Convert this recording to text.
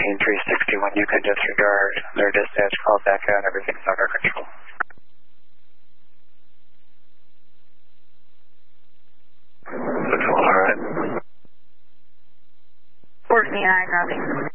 14361, you can disregard their dispatch call back out, everything's under control. Alright. 49, copy.